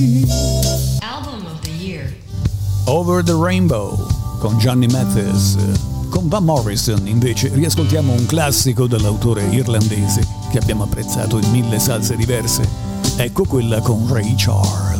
Album of the year. Over the Rainbow con Johnny Mathis. Con Van Morrison invece riascoltiamo un classico dell'autore irlandese che abbiamo apprezzato in mille salse diverse. Ecco quella con Ray Charles.